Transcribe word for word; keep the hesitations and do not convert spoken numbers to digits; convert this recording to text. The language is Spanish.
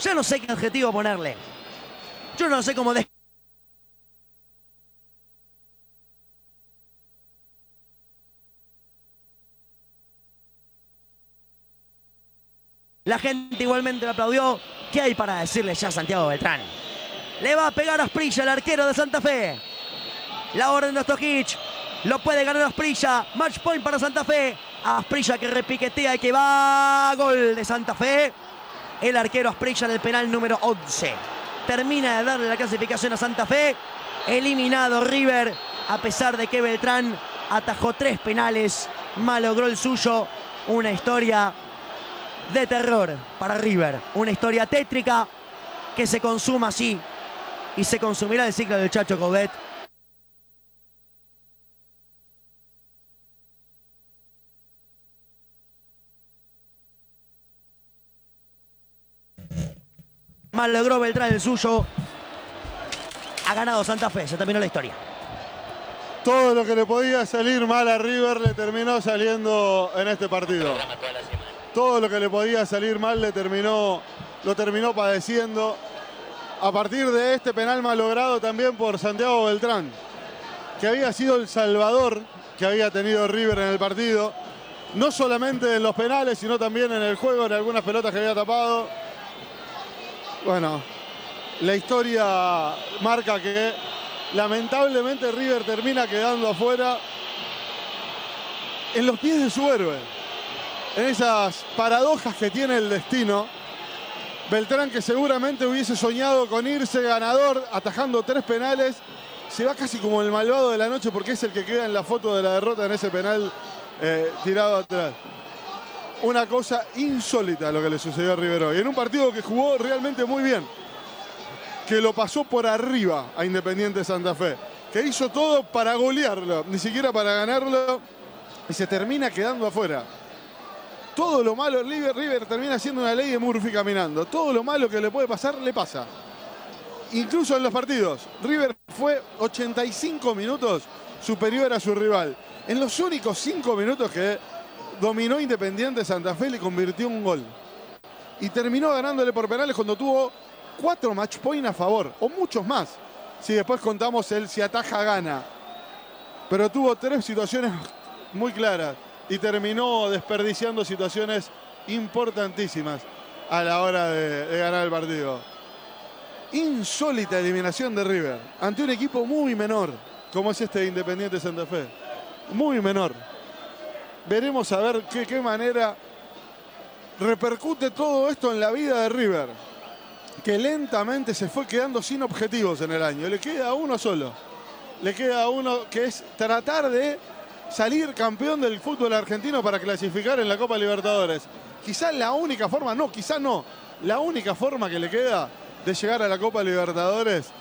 Ya no sé qué adjetivo ponerle. Yo no sé cómo des... La gente igualmente le aplaudió. ¿Qué hay para decirle ya a Santiago Beltrán? Le va a pegar a Asprilla, el arquero de Santa Fe. La orden de Stojic. Lo puede ganar Asprilla. Match point para Santa Fe. Asprilla que repiquetea y que va. Gol de Santa Fe. El arquero Asprilla en el penal número once. Termina de darle la clasificación a Santa Fe. Eliminado River. A pesar de que Beltrán atajó tres penales. Malogró el suyo. Una historia de terror para River. Una historia tétrica que se consuma así. Y se consumirá el ciclo del Chacho Coudet. Mal logró Beltrán el suyo. Ha ganado Santa Fe. Se terminó la historia. Todo lo que le podía salir mal a River le terminó saliendo en este partido. Todo lo que le podía salir mal le terminó, lo terminó padeciendo. A partir de este penal mal logrado también por Santiago Beltrán, que había sido el salvador que había tenido River en el partido. No solamente en los penales, sino también en el juego, en algunas pelotas que había tapado. Bueno, la historia marca que lamentablemente River termina quedando afuera en los pies de su héroe. En esas paradojas que tiene el destino. Beltrán, que seguramente hubiese soñado con irse ganador, atajando tres penales, se va casi como el malvado de la noche porque es el que queda en la foto de la derrota en ese penal eh, tirado atrás. Una cosa insólita lo que le sucedió a River hoy. En un partido que jugó realmente muy bien. Que lo pasó por arriba a Independiente Santa Fe. Que hizo todo para golearlo, ni siquiera para ganarlo. Y se termina quedando afuera. Todo lo malo, River, River termina siendo una ley de Murphy caminando. Todo lo malo que le puede pasar, le pasa. Incluso en los partidos. River fue ochenta y cinco minutos superior a su rival. En los únicos cinco minutos que dominó Independiente Santa Fe, le convirtió un gol. Y terminó ganándole por penales cuando tuvo cuatro match point a favor. O muchos más. Si después contamos el si ataja, gana. Pero tuvo tres situaciones muy claras. Y terminó desperdiciando situaciones importantísimas a la hora de, de ganar el partido. Insólita eliminación de River ante un equipo muy menor, como es este de Independiente Santa Fe. Muy menor. Veremos a ver qué, qué manera repercute todo esto en la vida de River, que lentamente se fue quedando sin objetivos en el año. Le queda uno solo. Le queda uno que es tratar de salir campeón del fútbol argentino para clasificar en la Copa Libertadores. Quizás la única forma, no, quizás no, la única forma que le queda de llegar a la Copa Libertadores